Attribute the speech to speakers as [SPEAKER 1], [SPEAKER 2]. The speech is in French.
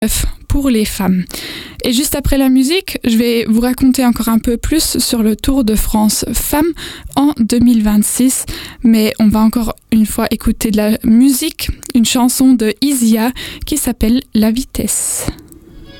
[SPEAKER 1] pour les femmes. Et juste après la musique, je vais vous raconter encore un peu plus sur le Tour de France Femmes en 2026. Mais on va encore une fois écouter de la musique, une chanson de Isia qui s'appelle La Vitesse.